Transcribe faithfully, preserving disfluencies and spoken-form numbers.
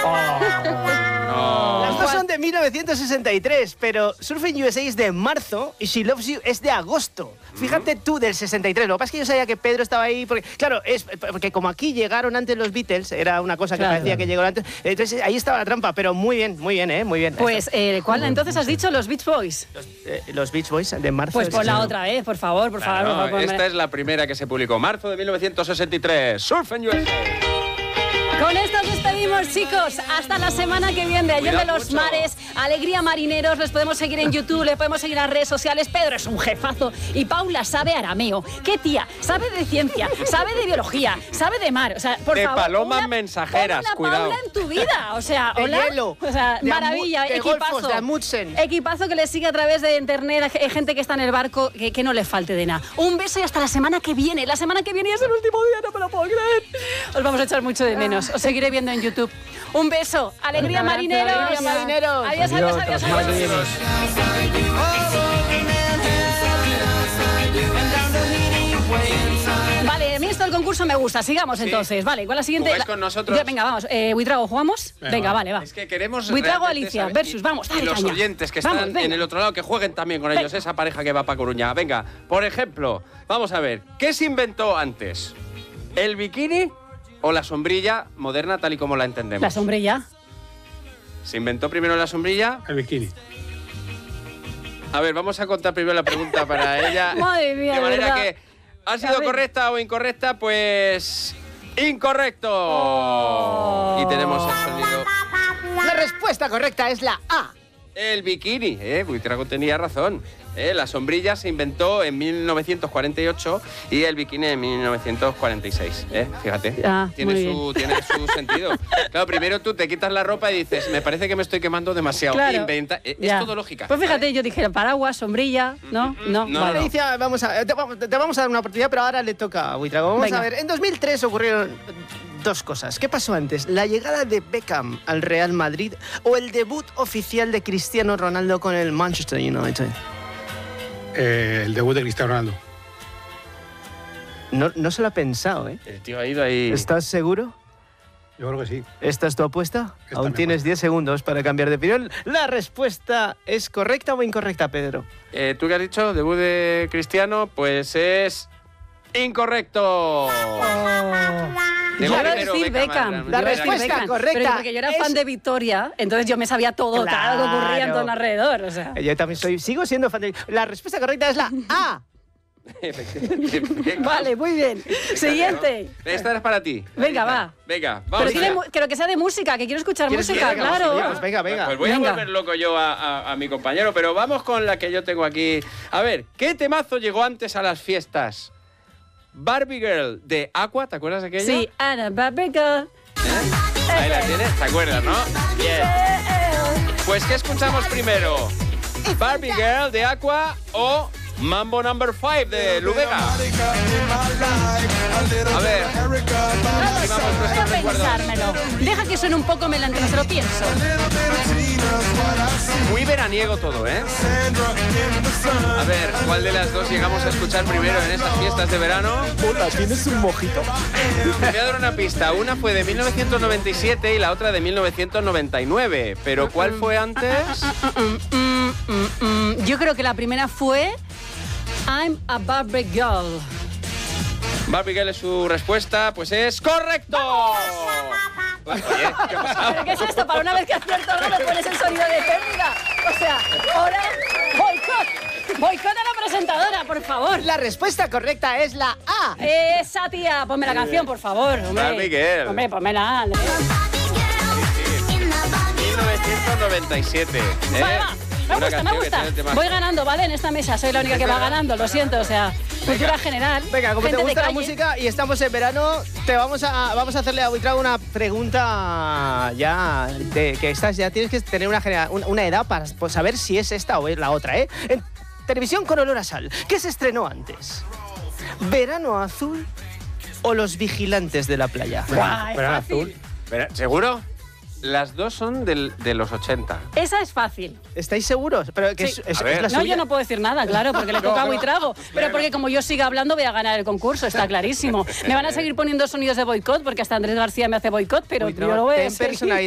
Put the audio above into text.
Oh. Las dos son de mil novecientos sesenta y tres, pero Surfing U S A es de marzo y She Loves You es de agosto. Fíjate tú, del sesenta y tres. Lo que pasa es que yo sabía que Pedro estaba ahí, porque, claro, es porque como aquí llegaron antes los Beatles, era una cosa que Claro. parecía que llegó antes, entonces ahí estaba la trampa, pero muy bien, muy bien, ¿eh? Muy bien. Pues, eh, ¿cuál entonces has dicho? Los Beach Boys. Los, eh, los Beach Boys de marzo. Pues del ponla sesenta. otra vez, por favor, por Claro, favor. por favor. esta es la primera que se publicó, marzo de mil novecientos sesenta y tres. Surfing U S A. Con esto nos despedimos, chicos. Hasta la semana que viene. Allá de Cuidad los mucho. mares, Alegría Marineros. Les podemos seguir en YouTube, le podemos seguir en las redes sociales. Pedro es un jefazo. Y Paula sabe arameo. ¿Qué tía? Sabe de ciencia, sabe de biología, sabe de mar. O sea, por De favor. palomas una- mensajeras, pon una cuidado. Paula en tu vida. O sea, De hola. hielo, O sea, de maravilla. Amu- de equipazo. golfos, de Amundsen. Equipazo que le sigue a través de internet. Hay gente que está en el barco, que, que no le falte de nada. Un beso y hasta la semana que viene. La semana que viene es el último día, no me lo puedo creer. Os vamos a echar mucho de menos. Os seguiré viendo en YouTube. Un beso. Alegría Un abrazo, Marineros. alegría, marineros. Adiós, adiós, adiós, Adiós, adiós. adiós. Vale, a mí esto del concurso me gusta. Sigamos Sí. entonces. Vale, con la siguiente. ¿Jugáis la- con nosotros? Ya, venga, vamos. Eh, Buitrago, ¿jugamos? Venga, Venga, va. vale, va. Es que queremos Buitrago realmente Alicia saber- versus, y- vamos, y dale los caña. oyentes que Vamos, están venga. en el otro lado que jueguen también con ellos, Venga. esa pareja que va para Coruña. Venga, por ejemplo, vamos a ver, ¿qué se inventó antes? ¿El bikini o la sombrilla moderna tal y como la entendemos? La sombrilla. ¿Se inventó primero la sombrilla? El bikini. A ver, vamos a contar primero la pregunta para ella. Madre mía, de manera ¿verdad? que ha A sido ver. correcta o incorrecta, pues incorrecto. Oh. Y tenemos el sonido. La respuesta correcta es la A. El bikini, ¿eh? Buitrago tenía razón. ¿eh? La sombrilla se inventó en mil novecientos cuarenta y ocho y el bikini en mil novecientos cuarenta y seis. ¿eh? Fíjate, Ah, tiene, muy su, tiene su sentido. Claro, primero tú te quitas la ropa y dices, me parece que me estoy quemando demasiado. Claro. Inventa, eh, es Ya. todo lógica. Pues fíjate, ¿vale? yo dije paraguas, sombrilla, ¿no? No, No, vale. no. Alicia, vamos a, te, vamos, te vamos a dar una oportunidad, pero ahora le toca a Buitrago. Vamos Venga. a ver, en dos mil tres ocurrieron dos cosas. ¿Qué pasó antes? ¿La llegada de Beckham al Real Madrid o el debut oficial de Cristiano Ronaldo con el Manchester United? Eh, el debut de Cristiano Ronaldo. No, no se lo ha pensado, ¿eh? El tío ha ido ahí. ¿Estás seguro? Yo creo que sí. ¿Esta es tu apuesta? Esta Aún me tienes apuesta. diez segundos para cambiar de opinión. ¿La respuesta es correcta o incorrecta, Pedro? Eh, ¿Tú qué has dicho? Debut de Cristiano, pues es incorrecto. Yo Debut iba a primero decir Beckham. realmente. La Yo iba a decir respuesta Beckham, correcta Pero porque yo era es- fan de Victoria, entonces yo me sabía todo, claro, lo que ocurría en todo Claro. alrededor. O sea. Yo también soy, sigo siendo fan de... La respuesta correcta es la A. Efectivamente. Vale, muy bien. Siguiente. Esta es para ti. Venga, Ahí está. va. Venga, vamos Pero, tiene allá. mu- pero que sea de música, que quiero escuchar ¿Quieres música, que venga, claro. música? Pues venga, venga. Pues voy Venga. a volver loco yo a, a- a mi compañero, pero vamos con la que yo tengo aquí. A ver, ¿qué temazo llegó antes a las fiestas? Barbie Girl de Aqua, ¿te acuerdas de aquella? Sí, Ana Barbie Girl. ¿Eh? Ahí la tienes, ¿te acuerdas, no? Bien. Pues, ¿qué escuchamos primero? ¿Barbie Girl de Aqua o Mambo Number five de Lubega? A ver, No lo sé, vamos voy a nuestros recuerdos. pensármelo. Deja que suene un poco melante, se lo pienso. Muy veraniego todo, ¿eh? A ver, ¿cuál de las dos llegamos a escuchar primero en esas fiestas de verano? Hola, ¿tienes un mojito? Te voy a dar una pista. Una fue de mil novecientos noventa y siete y la otra de mil novecientos noventa y nueve. ¿Pero cuál fue antes? Mm, mm, mm, mm. Yo creo que la primera fue I'm a Barbie Girl. Barbie Girl es su respuesta, pues es correcto. Oye, ¿qué ha pasado? ¿Pero qué es esto? Para una vez que acierto algo me pones el sonido de pérdida. O sea, ahora boicot. Boicot a la presentadora, por favor. La respuesta correcta es la A. Esa tía, ponme la canción, por favor. Hombre. Barbie Girl. Hombre, ponmela, Andrés. mil novecientos noventa y siete. ¿eh? Vale, va. Me Una gusta, me canción que gusta. tiene el tema. Voy ganando, ¿vale? En esta mesa soy la única que va ganando, lo siento, o sea, cultura general. Venga, como gente te de gusta la calle. música y estamos en verano, te vamos a vamos a hacerle a Buitrago una pregunta ya de que estás ya tienes que tener una genera- una, una edad para pues, saber si es esta o es la otra, ¿eh? En televisión con olor a sal, ¿qué se estrenó antes? ¿Verano azul o Los vigilantes de la playa? Guau, es Verano fácil. azul. Pero, ¿seguro? Las dos son del- de los ochenta. Esa es fácil. ¿Estáis seguros? Pero que Sí. es, es- A ver. es la No, suya. yo no puedo decir nada, claro, porque le toca a Buitrago. Pero porque como yo siga hablando voy a ganar el concurso, está clarísimo. Me van a seguir poniendo sonidos de boicot, porque hasta Andrés García me hace boicot, pero Buitrago, yo lo voy a ten seguir. personalidad.